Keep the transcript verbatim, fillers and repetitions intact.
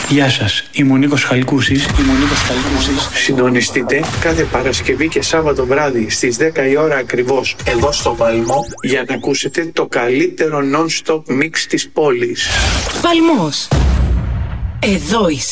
Γεια σας, είμαι ο Νίκος Χαλκούσης. Είμαι ο Νίκος Χαλκούσης. Συντονιστείτε κάθε Παρασκευή και Σάββατο βράδυ στις δέκα η ώρα ακριβώς εδώ στο Παλμό για να ακούσετε το καλύτερο non-stop mix της πόλης. Παλμός. Εδώ είσαι.